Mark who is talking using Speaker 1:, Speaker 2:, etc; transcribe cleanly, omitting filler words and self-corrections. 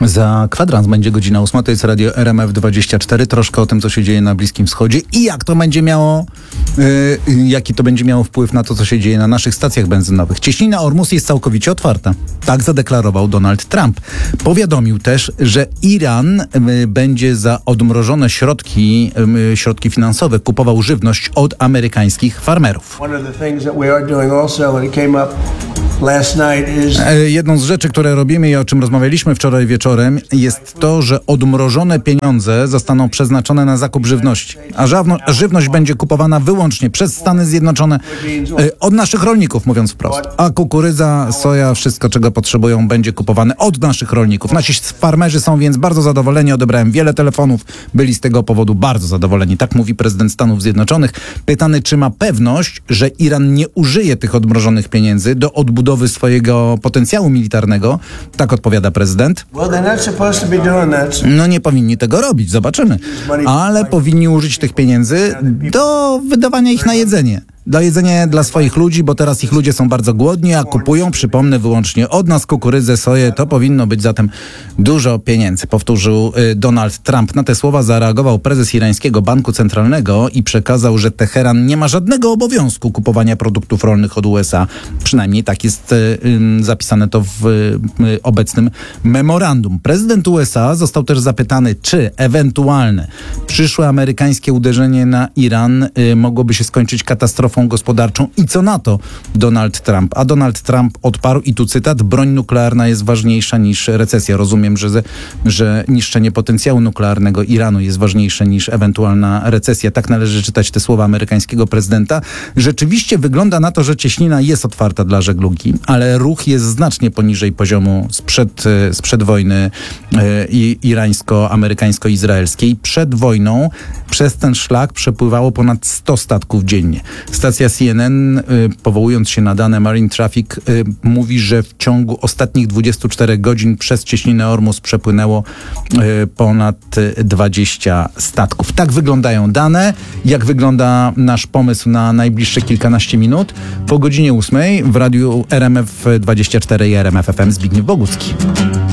Speaker 1: Za kwadrans będzie godzina 8, to jest radio RMF24. Troszkę o tym, co się dzieje na Bliskim Wschodzie i jak to będzie miało, jaki to będzie miało wpływ na to, co się dzieje na naszych stacjach benzynowych. Cieśnina Ormus jest całkowicie otwarta. Tak zadeklarował Donald Trump. Powiadomił też, że Iran będzie za odmrożone środki finansowe kupował żywność od amerykańskich farmerów. Jedną z rzeczy, które robimy i o czym rozmawialiśmy wczoraj wieczorem, jest to, że odmrożone pieniądze zostaną przeznaczone na zakup żywności, a żywność będzie kupowana wyłącznie przez Stany Zjednoczone od naszych rolników, mówiąc wprost. A kukurydza, soja, wszystko czego potrzebują będzie kupowane od naszych rolników. Nasi farmerzy są więc bardzo zadowoleni, odebrałem wiele telefonów, byli z tego powodu bardzo zadowoleni. Tak mówi prezydent Stanów Zjednoczonych. Pytany, czy ma pewność, że Iran nie użyje tych odmrożonych pieniędzy do odbudowy swojego potencjału militarnego. Tak odpowiada prezydent. No nie powinni tego robić, zobaczymy. Ale powinni użyć tych pieniędzy do wydawania ich na jedzenie. Dla jedzenia dla swoich ludzi, bo teraz ich ludzie są bardzo głodni, a kupują, przypomnę, wyłącznie od nas kukurydzę, soję. To powinno być zatem dużo pieniędzy, powtórzył Donald Trump. Na te słowa zareagował prezes irańskiego banku centralnego i przekazał, że Teheran nie ma żadnego obowiązku kupowania produktów rolnych od USA. Przynajmniej tak jest zapisane to w obecnym memorandum. Prezydent USA został też zapytany, czy ewentualne przyszłe amerykańskie uderzenie na Iran mogłoby się skończyć katastrofą gospodarczą i co na to Donald Trump. A Donald Trump odparł, i tu cytat: broń nuklearna jest ważniejsza niż recesja. Rozumiem, że niszczenie potencjału nuklearnego Iranu jest ważniejsze niż ewentualna recesja. Tak należy czytać te słowa amerykańskiego prezydenta. Rzeczywiście wygląda na to, że cieśnina jest otwarta dla żeglugi, ale ruch jest znacznie poniżej poziomu sprzed wojny irańsko-amerykańsko-izraelskiej. Przed wojną przez ten szlak przepływało ponad 100 statków dziennie. Stacja CNN, powołując się na dane Marine Traffic, mówi, że w ciągu ostatnich 24 godzin przez cieśninę Ormus przepłynęło ponad 20 statków. Tak wyglądają dane. Jak wygląda nasz pomysł na najbliższe kilkanaście minut? Po godzinie 8 w radiu RMF24 i RMF FM Zbigniew Bogucki.